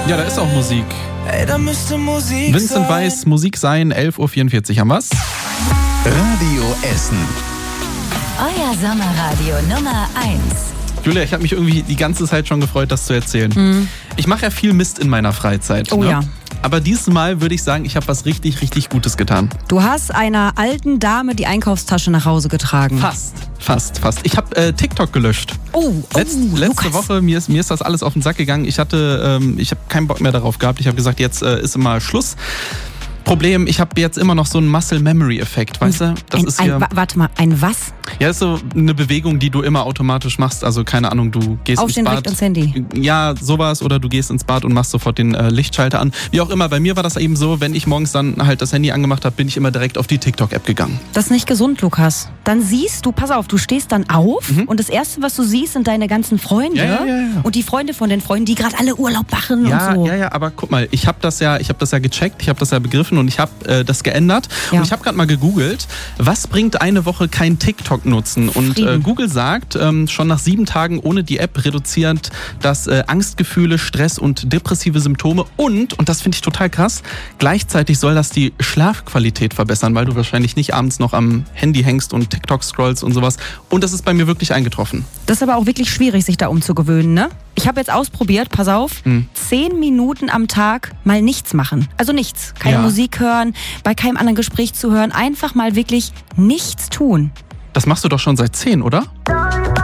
Ja, da ist auch Musik. Ey, da müsste Musik Vincent sein. Weiss, Musik sein, 11.44 Uhr haben wir's. Radio Essen. Euer Sommerradio Nummer 1. Julia, ich habe mich irgendwie die ganze Zeit schon gefreut, das zu erzählen. Ich mache ja viel Mist in meiner Freizeit. Oh ja. Aber dieses Mal würde ich sagen, ich habe was richtig, richtig Gutes getan. Du hast einer alten Dame die Einkaufstasche nach Hause getragen. Fast. Ich habe TikTok gelöscht. Letzte Lukas. Woche, mir ist das alles auf den Sack gegangen. Ich habe keinen Bock mehr darauf gehabt. Ich habe gesagt, jetzt ist immer Schluss. Problem, ich habe jetzt immer noch so einen Muscle-Memory-Effekt, weißt du? Warte mal, ein was? Ja, ist so eine Bewegung, die du immer automatisch machst. Also keine Ahnung, du gehst Aufstehen, ins Bad. direkt ins Handy. Ja, sowas. Oder du gehst ins Bad und machst sofort den Lichtschalter an. Wie auch immer, bei mir war das eben so, wenn ich morgens dann halt das Handy angemacht habe, bin ich immer direkt auf die TikTok-App gegangen. Das ist nicht gesund, Lukas. Dann siehst du, pass auf, du stehst dann auf und das Erste, was du siehst, sind deine ganzen Freunde Ja. und die Freunde von den Freunden, die gerade alle Urlaub machen und so. Ja, aber guck mal, ich habe das ja gecheckt, ich habe das ja begriffen und ich habe das geändert. Ja. Und ich habe gerade mal gegoogelt, was bringt eine Woche kein TikTok nutzen? Und Google sagt, schon nach 7 Tagen ohne die App reduziert das Angstgefühle, Stress und depressive Symptome und das finde ich total krass, gleichzeitig soll das die Schlafqualität verbessern, weil du wahrscheinlich nicht abends noch am Handy hängst und TikTok scrollst und sowas. Und das ist bei mir wirklich eingetroffen. Das ist aber auch wirklich schwierig, sich da umzugewöhnen, ne? Ich habe jetzt ausprobiert, pass auf, 10 Minuten am Tag mal nichts machen. Also nichts. Keine Musik hören, bei keinem anderen Gespräch zuhören. Einfach mal wirklich nichts tun. Das machst du doch schon seit 10, oder?